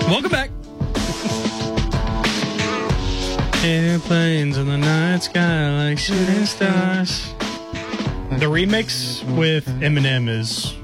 Welcome back. Airplanes in the night sky like shooting stars. The remix with Eminem is...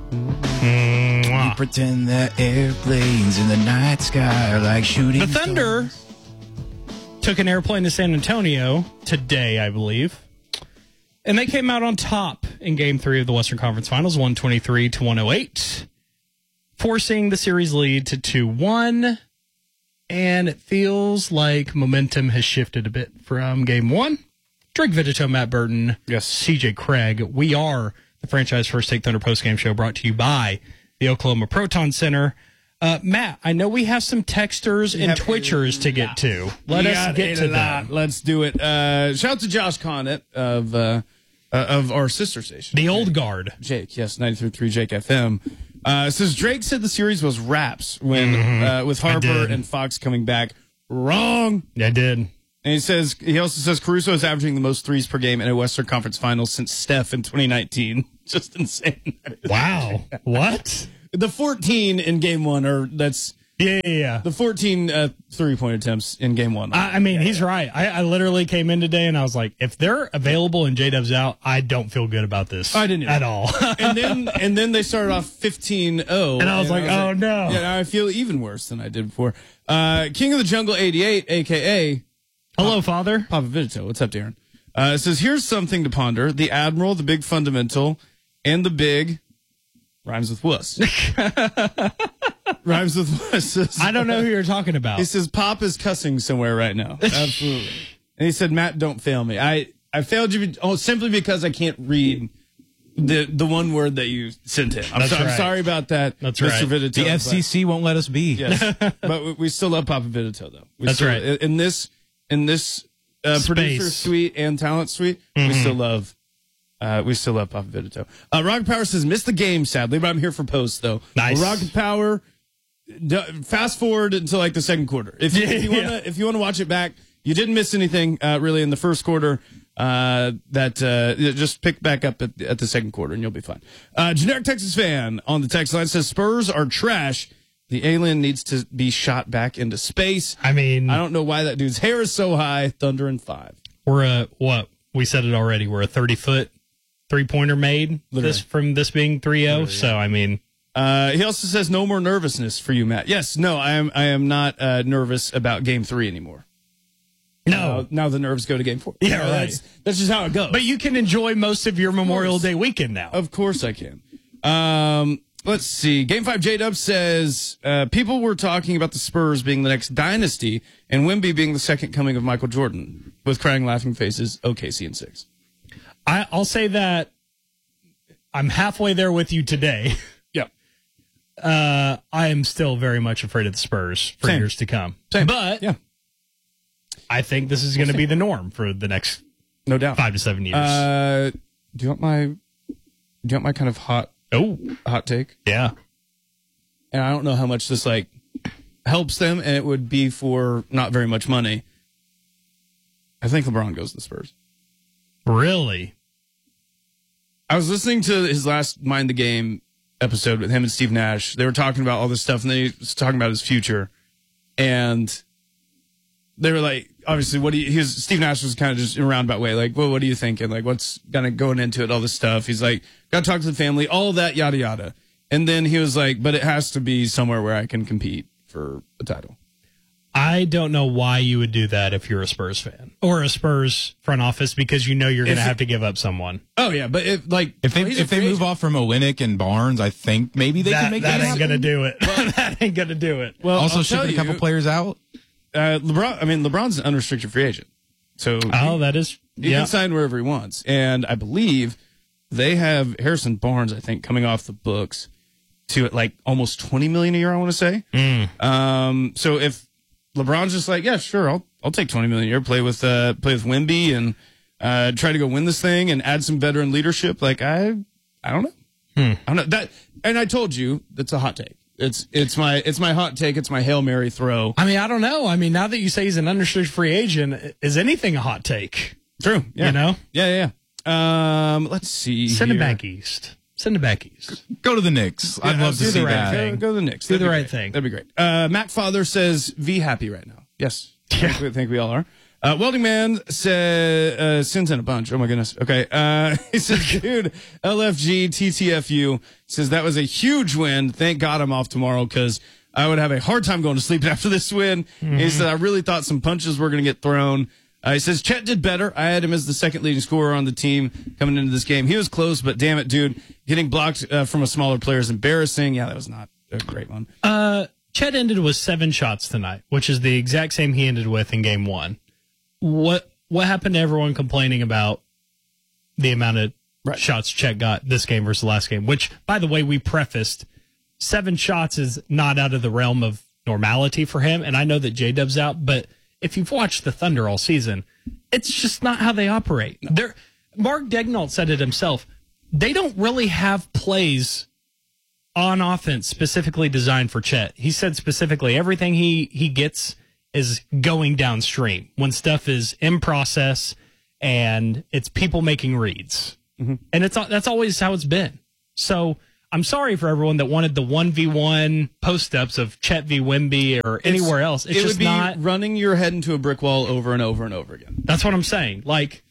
You pretend that airplanes in the night sky are like shooting The Thunder took an airplane to San Antonio today, I believe. And they came out on top in Game 3 of the Western Conference Finals, 123-108, forcing the series lead to 2-1. And it feels like momentum has shifted a bit from Game 1. Drake Vitito, Matt Burton, CJ Craig. We are the franchise First Take Thunder postgame show brought to you by the Oklahoma Proton Center. Matt, I know we have some texters and Twitchers to get to. Let us get to that. Let's do it. Shout out to Josh Connett of our sister station. The old guard. Jake, yes, 93.3 Jake FM. Says Drake said the series was wraps when with Harper and Fox coming back. Wrong. I did. And he also says Caruso is averaging the most threes per game in a Western Conference Finals since Steph in 2019. Just insane. Wow. What? The 14 in Game 1 that's the 14 3-point attempts in Game 1. I mean, he's right. I literally came in today and I was like, if they're available and J-Dub's out, I don't feel good about this. I didn't at all. and then they started off 15-0. And I was like, oh no. Yeah, I feel even worse than I did before. King of the Jungle 88, a.k.a. Hello, Father. Papa Vidito. What's up, Darren? It says, here's something to ponder. The Admiral, the Big Fundamental, and the Big rhymes with wuss. Rhymes with wuss. I don't know who you're talking about. He says, Pop is cussing somewhere right now. Absolutely. And he said, Matt, don't fail me. I failed you simply because I can't read the one word that you sent him. I'm sorry about that. That's Mr. right. Vidito, The FCC won't let us be. Yes. But we still love Papa Vidito, though. That's right. In this producer suite and talent suite, we still love Papa Vidito. Rocket Power says, missed the game, sadly, but I'm here for posts, though. Nice. Well, Rocket Power, fast forward until like the second quarter. If you want to watch it back, you didn't miss anything really in the first quarter. Just pick back up at the second quarter and you'll be fine. Generic Texas fan on the text line says, Spurs are trash. The alien needs to be shot back into space. I mean, I don't know why that dude's hair is so high. Thunder in 5. We're we said it already. We're a 30-foot 3-pointer made from this being 3-0. So, I mean. He also says no more nervousness for you, Matt. Yes, no, I am not nervous about Game 3 anymore. No. Now the nerves go to Game 4. Yeah, right. That's just how it goes. But you can enjoy most of your Memorial Day weekend now. Of course I can. Let's see. Game 5, J-Dub says, people were talking about the Spurs being the next dynasty and Wemby being the second coming of Michael Jordan, with crying, laughing faces, OKC in 6. I'll say that I'm halfway there with you today. Yeah. I am still very much afraid of the Spurs for years to come. Same. But yeah, I think this is going to be the norm for the next no doubt 5 to 7 years. Do you want my kind of hot take? Yeah. And I don't know how much this helps them, and it would be for not very much money. I think LeBron goes to the Spurs. Really? I was listening to his last Mind the Game episode with him and Steve Nash. They were talking about all this stuff, and then he was talking about his future. And they were like, obviously, Steve Nash was kind of just in a roundabout way, like, well, what are you thinking? Like, what's kind of going into it, all this stuff? He's like, got to talk to the family, all that, yada, yada. And then he was like, but it has to be somewhere where I can compete for a title. I don't know why you would do that if you're a Spurs fan or a Spurs front office, because you know you're going to have to give up someone. Oh yeah, but if they move off from Olynyk and Barnes, I think maybe they can make that ain't going to do it. That ain't going to do it. Well, also shipping a couple players out. LeBron's an unrestricted free agent, so he can sign wherever he wants. And I believe they have Harrison Barnes, I think, coming off the books to like almost $20 million a year, I want to say. So if LeBron's just like, yeah, sure, I'll take $20 million a year, play with Wemby and try to go win this thing and add some veteran leadership. Like I don't know. I don't know that. And I told you that's a hot take. It's my hot take. It's my Hail Mary throw. I mean, I don't know. I mean, now that you say he's an unrestricted free agent, is anything a hot take? True. Yeah. You know? Yeah. Let's see. Send him back east. Send it back east. Go to the Knicks. I'd love to see that. Go to the Knicks. Do the right thing. That'd be great. Mac Father says, V happy right now. Yes. Yeah. I think we all are. Welding Man says, sins in a bunch. Oh my goodness. Okay. He says, dude, LFG, TTFU says that was a huge win. Thank God I'm off tomorrow because I would have a hard time going to sleep after this win. Mm-hmm. He said, I really thought some punches were going to get thrown. He says, Chet did better. I had him as the second leading scorer on the team coming into this game. He was close, but damn it, dude, getting blocked from a smaller player is embarrassing. Yeah, that was not a great one. Chet ended with 7 shots tonight, which is the exact same he ended with in game 1. What happened to everyone complaining about the amount of shots Chet got this game versus the last game? Which, by the way, we prefaced 7 shots is not out of the realm of normality for him. And I know that J-Dub's out, but if you've watched the Thunder all season, it's just not how they operate. No. Mark Daigneault said it himself. They don't really have plays on offense specifically designed for Chet. He said specifically everything he gets is going downstream when stuff is in process and it's people making reads. Mm-hmm. And that's always how it's been. So I'm sorry for everyone that wanted the 1v1 post-ups of Chet v. Wemby or anywhere else. It's just not running your head into a brick wall over and over and over again. That's what I'm saying. Like,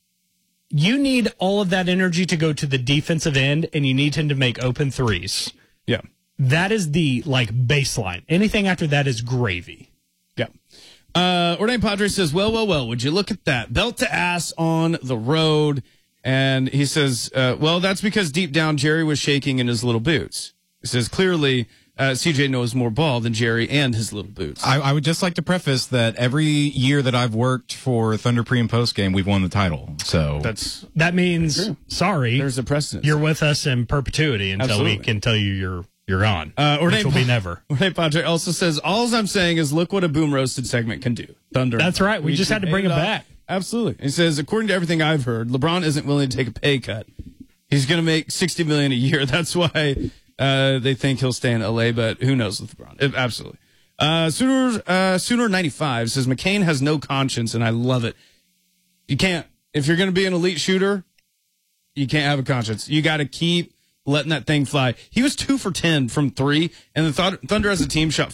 you need all of that energy to go to the defensive end, and you need him to make open threes. Yeah. That is the, baseline. Anything after that is gravy. Yeah. Ordain Padre says, well, would you look at that? Belt to ass on the road. And he says, that's because deep down Jerry was shaking in his little boots. He says, clearly, CJ knows more ball than Jerry and his little boots. I would just like to preface that every year that I've worked for Thunder pre and post game, we've won the title. So that means, sorry, there's a precedent. You're with us in perpetuity until we can tell you you're gone. Which will be never. Ordain Padre also says, all I'm saying is look what a boom roasted segment can do. Thunder. That's right. We just had to bring it back. Absolutely. He says, according to everything I've heard, LeBron isn't willing to take a pay cut. He's going to make $60 million a year. That's why they think he'll stay in LA, but who knows with LeBron? Absolutely. Sooner 95 says McCain has no conscience, and I love it. You can't. If you're going to be an elite shooter, you can't have a conscience. You got to keep letting that thing fly. He was 2 for 10 from 3, and the Thunder as a team shot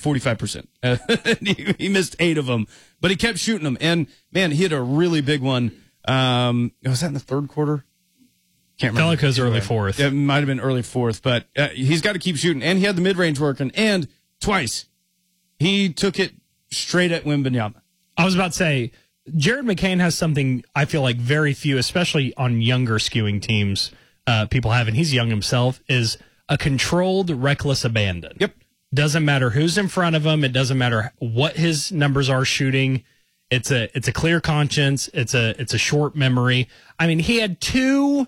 45%. He missed 8 of them, but he kept shooting them. And man, he hit a really big one. Was that in the third quarter? Can't remember. Felt like it was early fourth. It might have been early fourth, but he's got to keep shooting. And he had the mid-range working. And twice, he took it straight at Wembanyama. I was about to say, Jared McCain has something I feel like very few, especially on younger skewing teams, people have, and he's young himself, is a controlled, reckless abandon. Yep. Doesn't matter who's in front of him. It doesn't matter what his numbers are shooting. It's a clear conscience. It's a short memory. I mean, he had two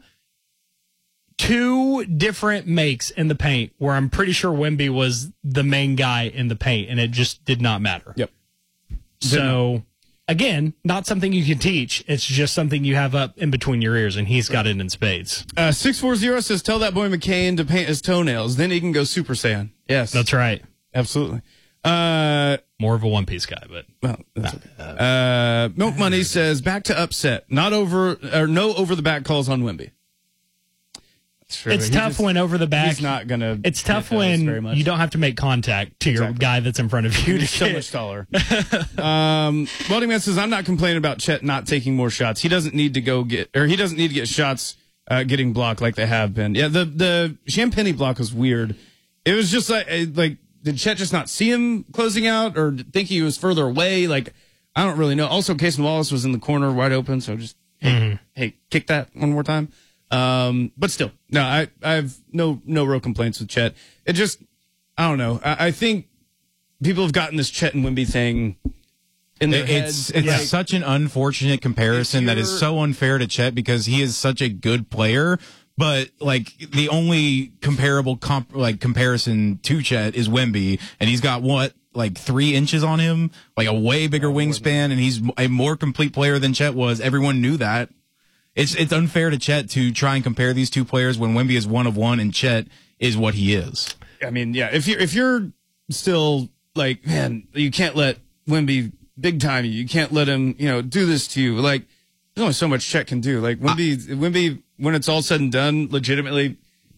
different makes in the paint where I'm pretty sure Wemby was the main guy in the paint, and it just did not matter. Yep. So, again, not something you can teach. It's just something you have up in between your ears, and he's got it in spades. 640 says, tell that boy McCain to paint his toenails. Then he can go Super Saiyan. Yes. That's right. Absolutely. More of a One Piece guy, but. Well, that's okay. Milk Money says, back to upset. No over-the-back calls on Wemby. It's tough when over the back. He's not going to. It's tough when you don't have to make contact to your guy that's in front of you. He's so much taller. Welding Man says, I'm not complaining about Chet not taking more shots. He doesn't need to get shots getting blocked like they have been. Yeah, the Champagnie block was weird. It was just like, did Chet just not see him closing out or think he was further away? Like, I don't really know. Also, Cason Wallace was in the corner wide open, so just, hey, kick that one more time. But still, no, I have no real complaints with Chet. It just, I don't know. I think people have gotten this Chet and Wemby thing in their heads. It's such an unfortunate comparison that is so unfair to Chet because he is such a good player. But the only comparable comparison to Chet is Wemby, and he's got 3 inches on him, a way bigger wingspan, and he's a more complete player than Chet was. Everyone knew that. It's unfair to Chet to try and compare these two players when Wemby is one of one and Chet is what he is. I mean, yeah, if you're still man, you can't let Wemby big time you. You can't let him, do this to you. There's only so much Chet can do. Wemby, when it's all said and done, legitimately,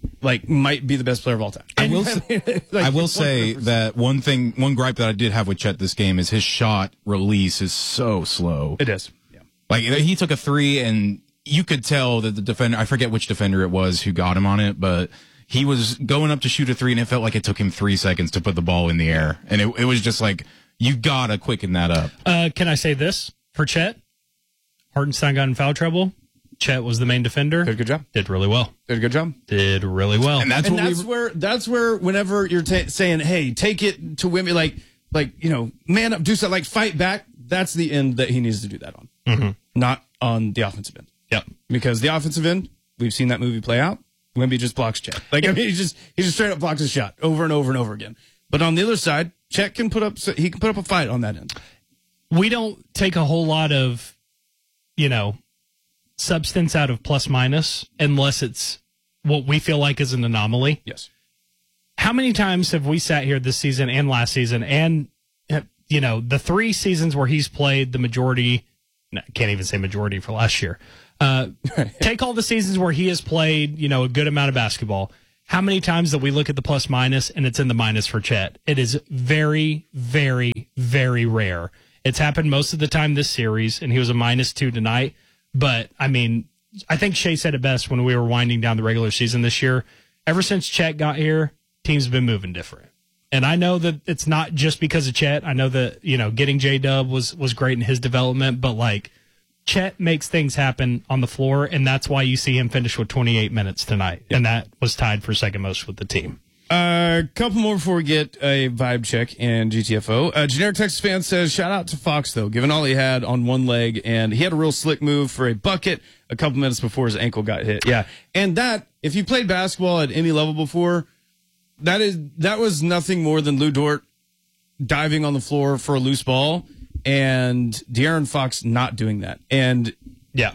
might be the best player of all time. I will say that one gripe that I did have with Chet this game is his shot release is so slow. It is. Yeah. Like he took a three and you could tell that the defender, I forget which defender it was who got him on it, but he was going up to shoot a three and it felt like it took him 3 seconds to put the ball in the air. And it was just like, you gotta quicken that up. Can I say this for Chet? Hartenstein got in foul trouble. Chet was the main defender. Did a good job. Did really well. Did a good job. Did really well. And that's where whenever you're saying, hey, take it to Wemby, man up, do something, like fight back. That's the end that he needs to do that on, not on the offensive end. Yep. Because the offensive end, we've seen that movie play out. Wemby just blocks Chet. He just straight up blocks his shot over and over and over again. But on the other side, Chet can put up a fight on that end. We don't take a whole lot of, substance out of plus minus unless it's what we feel like is an anomaly. Yes. How many times have we sat here this season and last season and, the 3 seasons where he's played the majority, can't even say majority for last year. Take all the seasons where he has played, a good amount of basketball. How many times that we look at the plus minus and it's in the minus for Chet? It is very, very, very rare. It's happened most of the time this series, and he was a -2 tonight. But, I think Shea said it best when we were winding down the regular season this year. Ever since Chet got here, teams have been moving different. And I know that it's not just because of Chet. I know that, getting J-Dub was great in his development, but, Chet makes things happen on the floor, and that's why you see him finish with 28 minutes tonight. Yep. And that was tied for second most with the team. A couple more before we get a vibe check in GTFO. Generic Texas fan says, shout out to Fox, though, given all he had on one leg, and he had a real slick move for a bucket a couple minutes before his ankle got hit. Yeah. And that, if you played basketball at any level before, that was nothing more than Lou Dort diving on the floor for a loose ball and De'Aaron Fox not doing that. And yeah,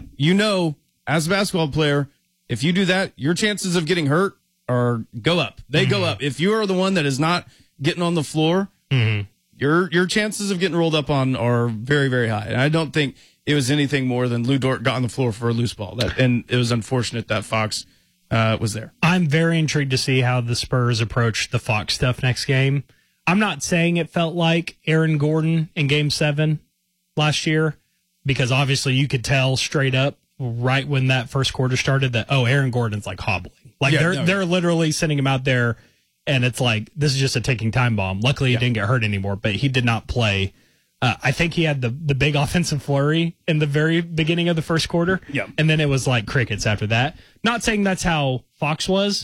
as a basketball player, if you do that, your chances of getting hurt go up. They go up. If you are the one that is not getting on the floor, your chances of getting rolled up on are very, very high. And I don't think it was anything more than Lou Dort got on the floor for a loose ball. And it was unfortunate that Fox was there. I'm very intrigued to see how the Spurs approach the Fox stuff next game. I'm not saying it felt like Aaron Gordon in Game 7 last year, because obviously you could tell straight up right when that first quarter started that, Aaron Gordon's hobbling. They're literally sending him out there, and it's like, this is just a ticking time bomb. Luckily, he didn't get hurt anymore, but he did not play. I think he had the big offensive flurry in the very beginning of the first quarter, and then it was like crickets after that. Not saying that's how Fox was,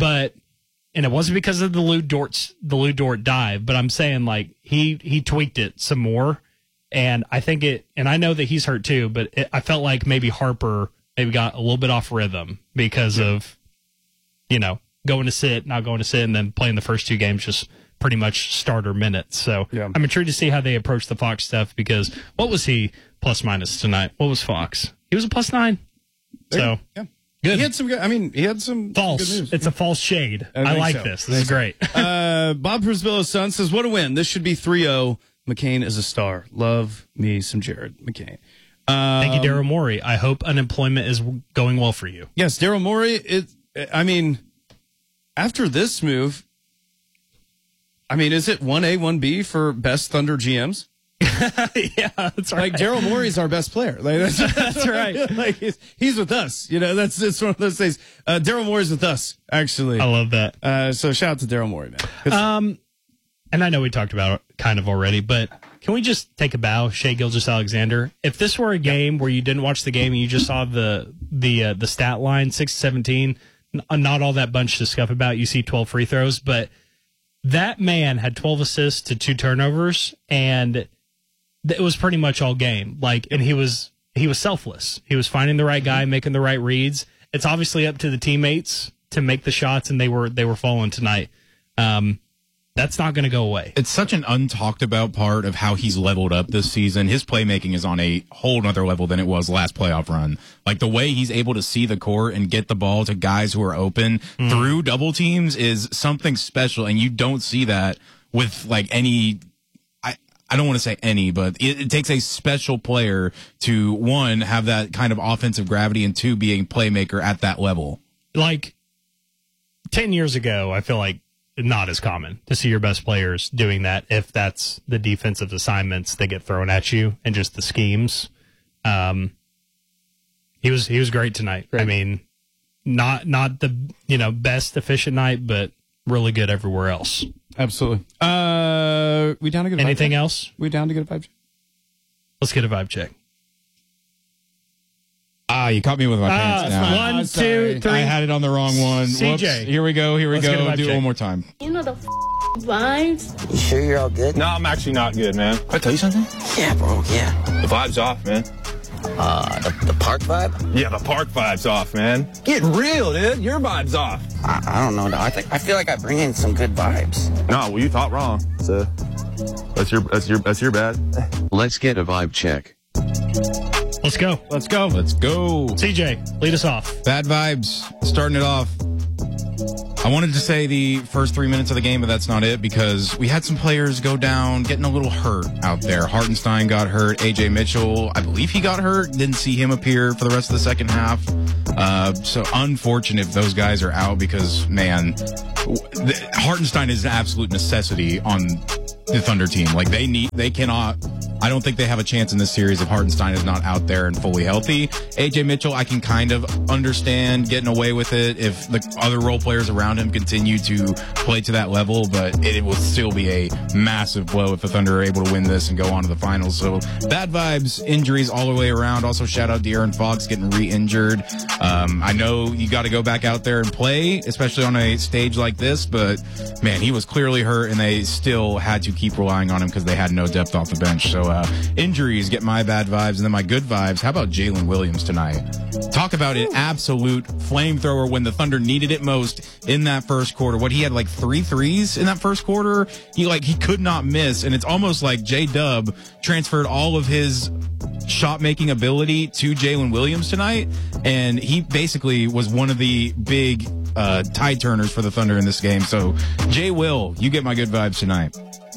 and it wasn't because of the Lou Dort dive, but I'm saying he tweaked it some more, and I think and I know that he's hurt too, but I felt like maybe Harper got a little bit off rhythm because of going to sit, not going to sit, and then playing the first 2 games just pretty much starter minutes. So I'm intrigued to see how they approach the Fox stuff, because what was he plus minus tonight? What was Fox? He was a +9. So good. He had some good. He had some false. Good news. It's a false shade. I like so. This is great. Bob Prisbilla's son says, "What a win! This should be 3-0. McCain is a star. Love me some Jared McCain." Thank you, Daryl Morey. I hope unemployment is going well for you. Yes, Daryl Morey. After this move, is it 1A, 1B for best Thunder GMs? Yeah, that's right. Daryl Morey's our best player. That's right. He's with us. It's one of those things. Daryl Morey's with us, actually. I love that. So shout out to Daryl Morey, man. And I know we talked about it kind of already, but can we just take a bow, Shai Gilgeous-Alexander? If this were a game where you didn't watch the game and you just saw the stat line, 6-17, not all that bunch to scuff about. You see 12 free throws, but that man had 12 assists to 2 turnovers, and it was pretty much all game. And he was selfless. He was finding the right guy, making the right reads. It's obviously up to the teammates to make the shots, and they were falling tonight. That's not going to go away. It's such an untalked about part of how he's leveled up this season. His playmaking is on a whole nother level than it was last playoff run. The way he's able to see the court and get the ball to guys who are open through double teams is something special. And you don't see that with any, I don't want to say any, but it takes a special player to, 1, have that kind of offensive gravity, and 2, being playmaker at that level. 10 years ago, I feel like not as common to see your best players doing that if that's the defensive assignments that get thrown at you and just the schemes. He was great tonight. Great. I mean, not the best efficient night, but really good everywhere else. Absolutely. We down to get a anything vibe check? Else? We down to get a vibe check? Let's get a vibe check. You caught me with my pants down. 1, 2, 3. I had it on the wrong one. CJ. Whoops. Here we go. Let's Do it one more time. You know the vibes. You sure you're all good? No, I'm actually not good, man. Can I tell you something? Yeah, bro, yeah. The vibe's off, man. The park vibe? Yeah, the park vibe's off, man. Get real, dude. Your vibe's off. I don't know, dog. I feel like I bring in some good vibes. No, well, you thought wrong. So that's your bad. Let's get a vibe check. Let's go. Let's go. CJ, lead us off. Bad vibes. Starting it off. I wanted to say the first 3 minutes of the game, but that's not it because we had some players go down, getting a little hurt out there. Hartenstein got hurt. AJ Mitchell, I believe he got hurt. Didn't see him appear for the rest of the second half. So unfortunate if those guys are out because, man, Hartenstein is an absolute necessity on the Thunder team. Like they cannot. I don't think they have a chance in this series if Hartenstein is not out there and fully healthy. AJ Mitchell, I can kind of understand getting away with it if the other role players around him continue to play to that level, but it will still be a massive blow if the Thunder are able to win this and go on to the finals. So bad vibes, injuries all the way around. Also shout out De'Aaron Fox getting re-injured. I know you got to go back out there and play, especially on a stage like this, but man, he was clearly hurt and they still had to keep relying on him because they had no depth off the bench. So injuries get my bad vibes, and then my good vibes. How about Jalen Williams tonight? Talk about an absolute flamethrower when the Thunder needed it most in that first quarter. What, he had like 3 threes in that first quarter? He could not miss, and it's almost like J-Dub transferred all of his shot-making ability to Jalen Williams tonight, and he basically was one of the big tide turners for the Thunder in this game. So, J-Will, you get my good vibes tonight.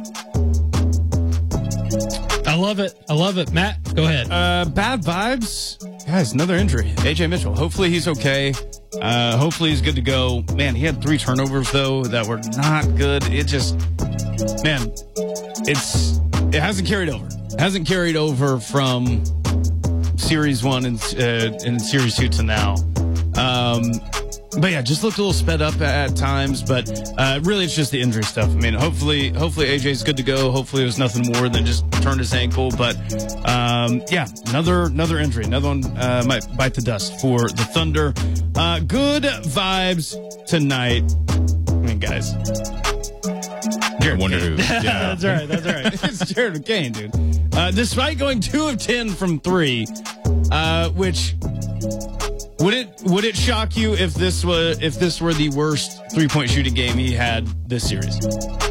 I love it. Matt, go ahead. Bad vibes. Guys, another injury. AJ Mitchell. Hopefully he's okay. Hopefully he's good to go. Man, he had 3 turnovers, though, that were not good. It just, man, it hasn't carried over. It hasn't carried over from Series 1 and Series 2 to now. But yeah, just looked a little sped up at times, but really it's just the injury stuff. I mean, hopefully AJ's good to go. Hopefully it was nothing more than just turned his ankle. But yeah, another injury. Another one might bite the dust for the Thunder. Good vibes tonight. I mean, guys. Jared McCain. Yeah. That's right. It's Jared McCain, dude. Despite going 2 of 10 from 3, which... Would it shock you if this were the worst 3-point shooting game he had this series?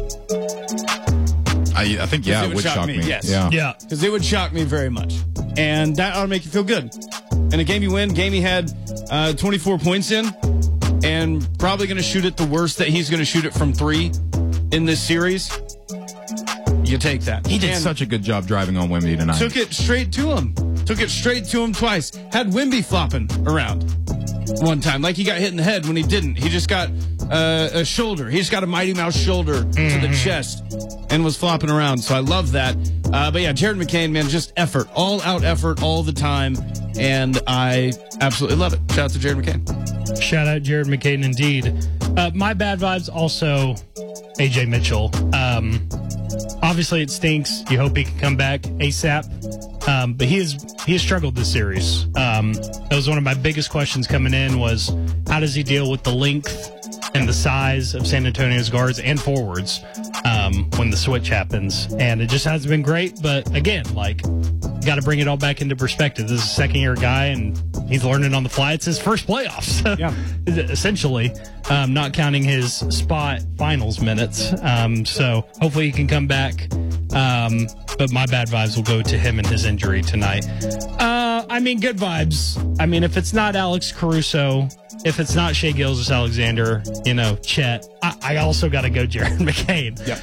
I think it would shock me. Yes. Yeah. Because it would shock me very much, and that ought to make you feel good. In a game you win, he had 24 points in, and probably going to shoot it the worst that he's going to shoot it from 3 in this series. You take that. He did such a good job driving on Wemby tonight. Took it straight to him twice. Had Wemby flopping around one time. Like he got hit in the head when he didn't. He just got a shoulder. He just got a Mighty Mouse shoulder to the chest and was flopping around. So I love that. But yeah, Jared McCain, man, just effort. All out effort all the time. And I absolutely love it. Shout out to Jared McCain. Shout out Jared McCain indeed. My bad vibes also AJ Mitchell. Obviously, it stinks. You hope he can come back ASAP. But he has struggled this series. That was one of my biggest questions coming in was how does he deal with the length and the size of San Antonio's guards and forwards when the switch happens. And it just hasn't been great. But again, got to bring it all back into perspective. This is a second-year guy, and he's learning on the fly. It's his first playoffs, yeah. Essentially, not counting his spot finals minutes. So hopefully he can come back. But my bad vibes will go to him and his injury tonight. I mean, good vibes. I mean, if it's not Alex Caruso, if it's not Shai Gilgeous-Alexander, Chet, I also got to go Jared McCain. Yeah.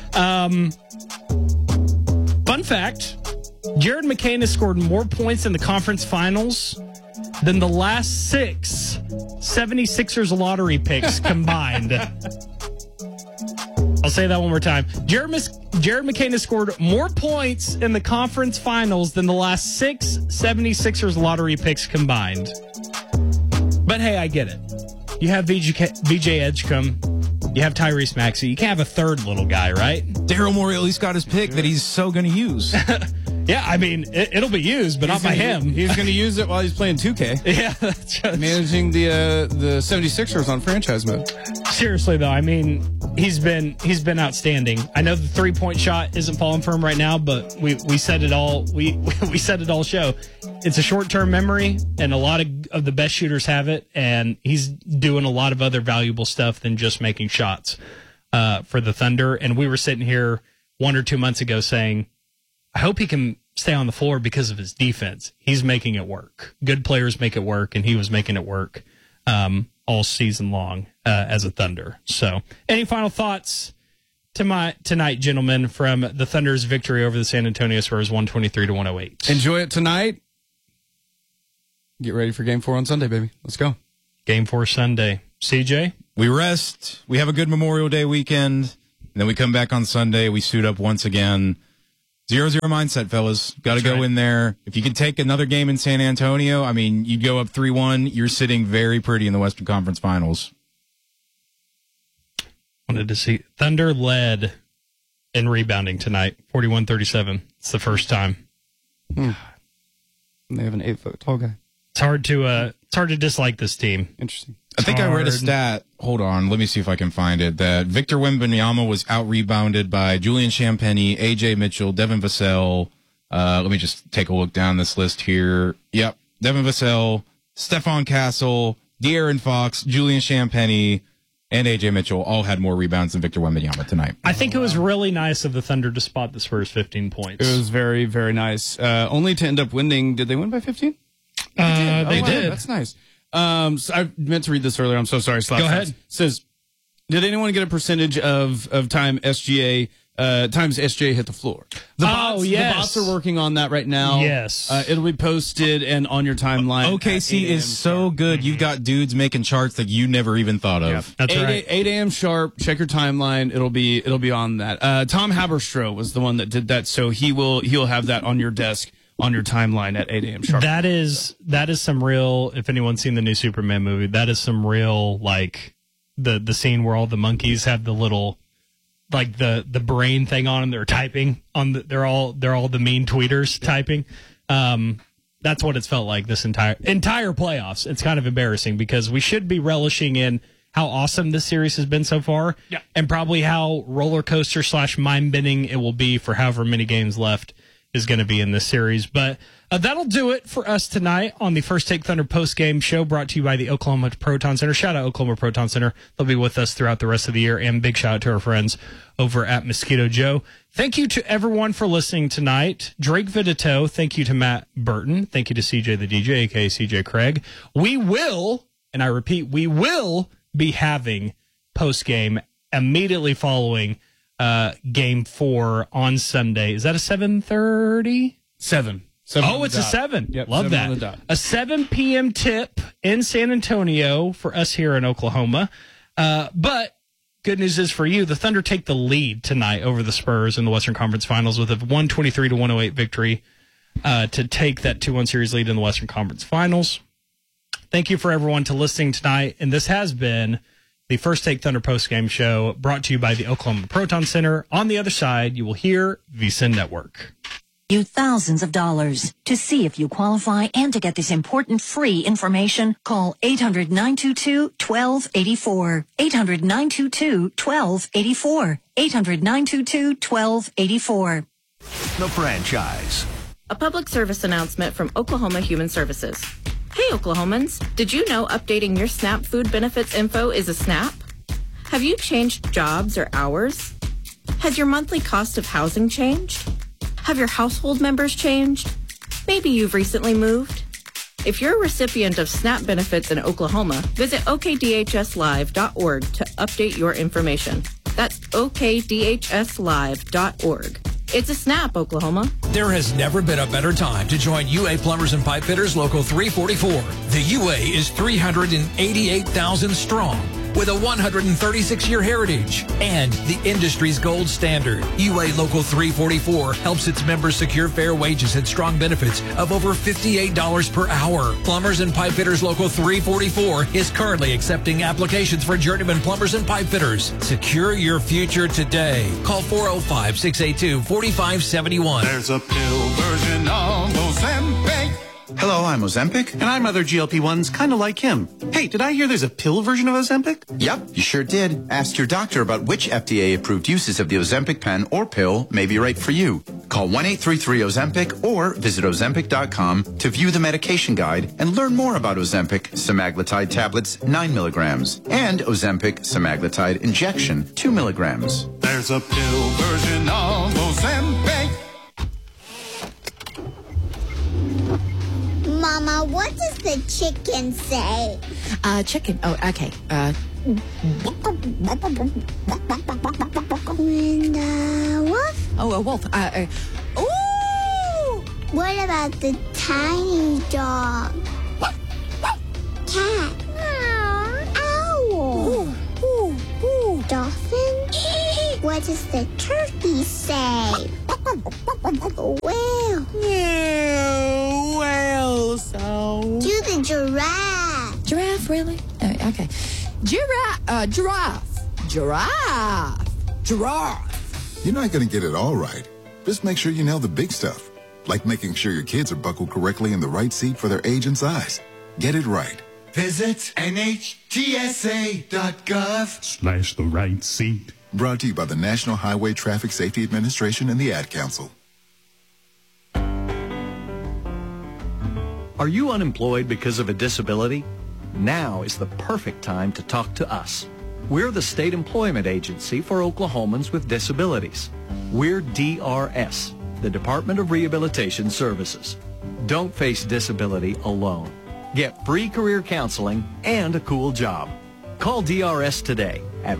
Fun fact, Jared McCain has scored more points in the conference finals than the last 6 76ers lottery picks combined. I'll say that one more time. Jared McCain has scored more points in the conference finals than the last 6 76ers lottery picks combined. But hey, I get it. You have VJ Edgecombe. You have Tyrese Maxey. You can't have a third little guy, right? Daryl Morey at least got his pick that he's so going to use. Yeah, I mean, it'll be used, but not by him. He's going to use it while he's playing 2K. Yeah, that's just... Managing the 76ers on franchise mode. Seriously, though, I mean, he's been outstanding. I know the 3-point shot isn't falling for him right now, but we said it all. We said it all show. It's a short-term memory, and a lot of the best shooters have it, and he's doing a lot of other valuable stuff than just making shots for the Thunder. And we were sitting here 1 or 2 months ago saying, I hope he can stay on the floor because of his defense. He's making it work. Good players make it work, and he was making it work all season long as a Thunder. So, any final thoughts tonight, gentlemen, from the Thunder's victory over the San Antonio Spurs, 123-108? Enjoy it tonight. Get ready for Game 4 on Sunday, baby. Let's go. Game 4 Sunday. CJ? We rest. We have a good Memorial Day weekend. And then we come back on Sunday. We suit up once again. 0-0 mindset, fellas. Got to go in there. If you can take another game in San Antonio, I mean, you go up 3-1, you're sitting very pretty in the Western Conference Finals. Wanted to see Thunder led in rebounding tonight, 41-37. It's the first time. They have an 8-foot tall guy. It's hard to dislike this team. Interesting. I think I read a stat. Hold on. Let me see if I can find it. That Victor Wembanyama was out-rebounded by Julian Champagnie, A.J. Mitchell, Devin Vassell. Let me just take a look down this list here. Yep. Devin Vassell, Stephon Castle, De'Aaron Fox, Julian Champagnie, and A.J. Mitchell all had more rebounds than Victor Wembanyama tonight. I think it was really nice of the Thunder to spot the Spurs 15 points. It was very, very nice. Only to end up winning. Did they win by 15? They did. That's nice. So I meant to read this earlier. I'm so sorry. Go ahead. It says, did anyone get a percentage of time SGA times SGA hit the floor? The bots are working on that right now. Yes. It'll be posted and on your timeline. OKC is so good. You've got dudes making charts that you never even thought of. Yep, that's right. 8 a.m. sharp. Check your timeline. It'll be on that. Tom Haberstroh was the one that did that, so he'll have that on your desk. On your timeline at 8 a.m. sharp. That is some real, if anyone's seen the new Superman movie, that is some real, like, the scene where all the monkeys have the little, like, the brain thing on them. They're typing on they're all the mean tweeters typing. That's what it's felt like this entire playoffs. It's kind of embarrassing because we should be relishing in how awesome this series has been so far. Yeah. And probably how roller coaster / mind bending it will be for however many games left is going to be in this series. But that'll do it for us tonight on the First Take Thunder post-game show brought to you by the Oklahoma Proton Center. Shout out Oklahoma Proton Center. They'll be with us throughout the rest of the year. And big shout out to our friends over at Mosquito Joe. Thank you to everyone for listening tonight. Drake Vidito, thank you to Matt Burton. Thank you to CJ the DJ, aka CJ Craig. We will, and I repeat, we will be having post-game immediately following Game 4 on Sunday. Is that a 7:30? 7. Oh, it's a 7. Yep, Love 7 on the that. dot. A 7 p.m. tip in San Antonio for us here in Oklahoma. But good news is for you, the Thunder take the lead tonight over the Spurs in the Western Conference Finals with a 123-108 victory to take that 2-1 series lead in the Western Conference Finals. Thank you for everyone to listening tonight. And this has been the First Take Thunder postgame show brought to you by the Oklahoma Proton Center. On the other side, you will hear VSiN Network. You thousands of dollars. To see if you qualify and to get this important free information, call 800-922-1284. 800-922-1284. 800-922-1284. The Franchise. A public service announcement from Oklahoma Human Services. Hey, Oklahomans, did you know updating your SNAP food benefits info is a snap? Have you changed jobs or hours? Has your monthly cost of housing changed? Have your household members changed? Maybe you've recently moved. If you're a recipient of SNAP benefits in Oklahoma, visit okdhslive.org to update your information. That's okdhslive.org. It's a snap, Oklahoma. There has never been a better time to join UA Plumbers and Pipe Fitters Local 344. The UA is 388,000 strong with a 136-year heritage and the industry's gold standard. UA Local 344 helps its members secure fair wages and strong benefits of over $58 per hour. Plumbers and Pipe Fitters Local 344 is currently accepting applications for journeyman plumbers and pipe fitters. Secure your future today. Call 405-682-4571. There's a pill version of Ozempic. Hello, I'm Ozempic, and I'm other GLP-1s kind of like him. Hey, did I hear there's a pill version of Ozempic? Yep, you sure did. Ask your doctor about which FDA-approved uses of the Ozempic pen or pill may be right for you. Call 1-833-OZEMPIC or visit Ozempic.com to view the medication guide and learn more about Ozempic semaglutide tablets 9 milligrams and Ozempic semaglutide injection 2 milligrams. There's a pill version of Ozempic. Mama, what does the chicken say? Chicken. Oh, okay. And wolf? Oh, a wolf. Ooh! What about the tiny dog? Cat? Owl? Dolphin? What does the turkey say? Whale? Whale sound. Do the giraffe. Giraffe, really? Okay. Giraffe. Giraffe. You're not going to get it all right. Just make sure you nail the big stuff, like making sure your kids are buckled correctly in the right seat for their age and size. Get it right. Visit NHTSA.gov/the right seat. Brought to you by the National Highway Traffic Safety Administration and the Ad Council. Are you unemployed because of a disability? Now is the perfect time to talk to us. We're the state employment agency for Oklahomans with disabilities. We're DRS, the Department of Rehabilitation Services. Don't face disability alone. Get free career counseling and a cool job. Call DRS today at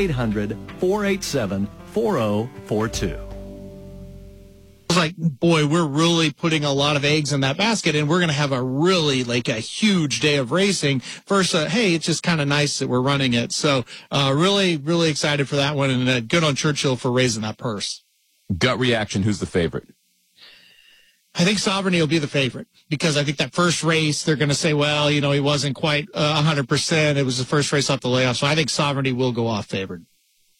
1-800-487-4042. It's like, boy, we're really putting a lot of eggs in that basket, and we're going to have a really, like, a huge day of racing. First, hey, it's just kind of nice that we're running it. So really, really excited for that one, and good on Churchill for raising that purse. Gut reaction, who's the favorite? I think Sovereignty will be the favorite because I think that first race, they're going to say, well, you know, he wasn't quite 100%. It was the first race off the layoff. So I think Sovereignty will go off favored.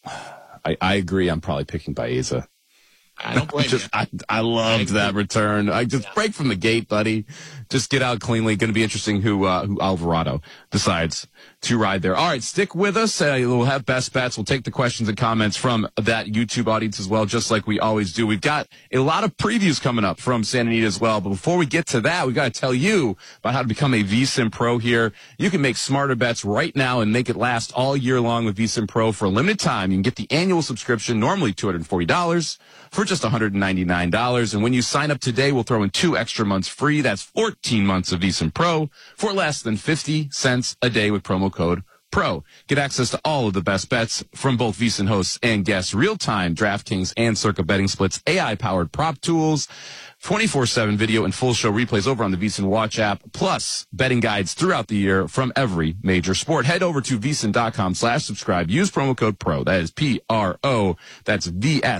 I agree. I'm probably picking Baeza. I don't blame you. I loved that return. I just break from the gate, buddy. Just get out cleanly. Going to be interesting who Alvarado decides to ride there. All right, stick with us. We'll have best bets. We'll take the questions and comments from that YouTube audience as well, just like we always do. We've got a lot of previews coming up from Santa Anita as well. But before we get to that, we got to tell you about how to become a VSiN Pro here. You can make smarter bets right now and make it last all year long with VSiN Pro for a limited time. You can get the annual subscription, normally $240, for just $199. And when you sign up today, we'll throw in 2 extra months free. That's 14 months of VSiN Pro for less than 50 cents a day with promo code PRO. Get access to all of the best bets from both VSiN hosts and guests, real-time DraftKings and Circa betting splits, AI-powered prop tools, 24/7 video and full show replays over on the VSiN Watch app, plus betting guides throughout the year from every major sport. Head over to VSiN.com/subscribe. Use promo code PRO. That is PRO. That's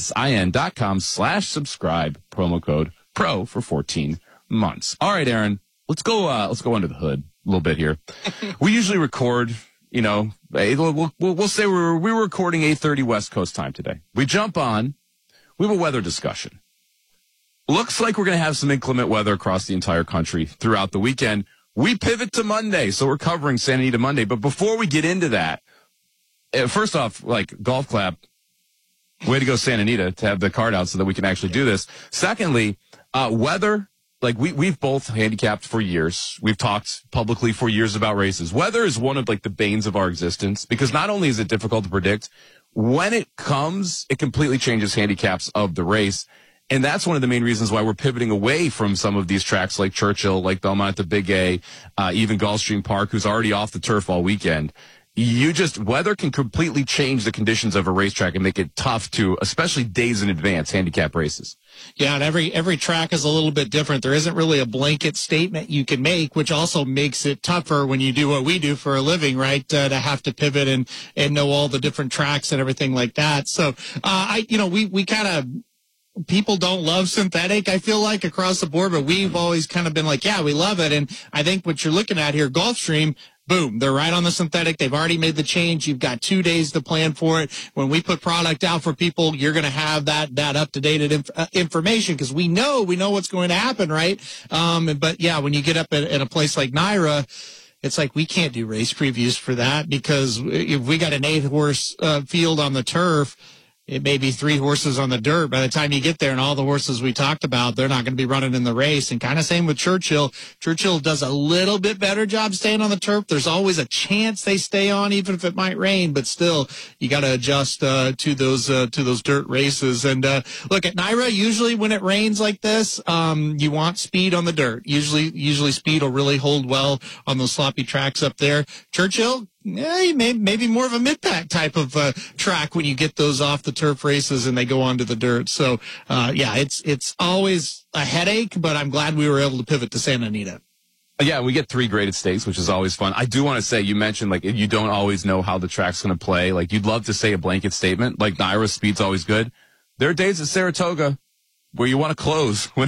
VSIN.com/subscribe. Promo code PRO for 14 months. All right, Aaron, let's go under the hood a little bit here. We usually record, you know, we'll say we're recording 8:30 West Coast time today. We jump on, we have a weather discussion. Looks like we're going to have some inclement weather across the entire country throughout the weekend. We pivot to Monday, so we're covering Santa Anita Monday. But before we get into that, first off, like, golf clap. Way to go, Santa Anita, to have the card out so that we can actually do this. Secondly, weather, like, we've both handicapped for years. We've talked publicly for years about races. Weather is one of, like, the banes of our existence because not only is it difficult to predict, when it comes, it completely changes handicaps of the race. And that's one of the main reasons why we're pivoting away from some of these tracks like Churchill, like Belmont at the Big A, even Gulfstream Park, who's already off the turf all weekend. weather can completely change the conditions of a racetrack and make it tough to, especially days in advance, handicap races. Yeah, and every track is a little bit different. There isn't really a blanket statement you can make, which also makes it tougher when you do what we do for a living, right? To have to pivot and know all the different tracks and everything like that. So, we kind of, people don't love synthetic, I feel like, across the board, but we've always kind of been like, yeah, we love it. And I think what you're looking at here, Gulfstream, boom, they're right on the synthetic. They've already made the change. You've got 2 days to plan for it. When we put product out for people, you're going to have that up-to-date information because we know what's going to happen, right? But yeah, when you get up at a place like NYRA, it's like we can't do race previews for that because if we got an 8-horse field on the turf, it may be 3 horses on the dirt. By the time you get there and all the horses we talked about, they're not going to be running in the race. And kind of same with Churchill. Churchill does a little bit better job staying on the turf. There's always a chance they stay on, even if it might rain. But still, you got to adjust to those dirt races. And look, at NYRA, usually when it rains like this, you want speed on the dirt. Usually speed will really hold well on those sloppy tracks up there. Churchill, yeah, maybe more of a mid-pack type of track when you get those off the turf races and they go onto the dirt. So, it's always a headache, but I'm glad we were able to pivot to Santa Anita. Yeah, we get 3 graded stakes, which is always fun. I do want to say, you mentioned, like, you don't always know how the track's going to play. Like, you'd love to say a blanket statement. Like, NYRA speed's always good. There are days at Saratoga where you want to close when